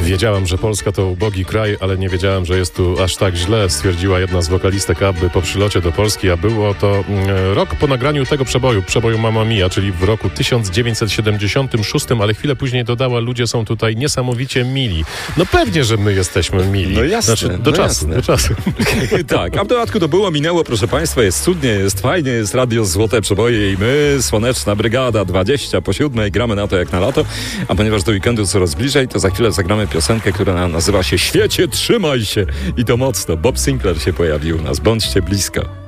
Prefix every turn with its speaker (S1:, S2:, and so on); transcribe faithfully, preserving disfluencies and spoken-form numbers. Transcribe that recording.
S1: Wiedziałam, że Polska to ubogi kraj, ale nie wiedziałam, że jest tu aż tak źle, stwierdziła jedna z wokalistek Abby po przylocie do Polski, a było to mm, rok po nagraniu tego przeboju, przeboju Mamma Mia, czyli w roku tysiąc dziewięćset siedemdziesiątym szóstym, ale chwilę później dodała, ludzie są tutaj niesamowicie mili. No pewnie, że my jesteśmy mili.
S2: No jasne,
S1: znaczy, do
S2: no
S1: czasu,
S2: jasne.
S1: do czasu.
S2: Tak, a w dodatku to było, minęło, proszę Państwa, jest cudnie, jest fajnie, jest radio Złote Przeboje i my, Słoneczna Brygada, dwadzieścia po siódmej, gramy na to jak na lato, a ponieważ do weekendu coraz bliżej, to za chwilę zagramy piosenkę, która nazywa się Świecie, trzymaj się i to mocno. Bob Sinclair się pojawił u nas, bądźcie blisko.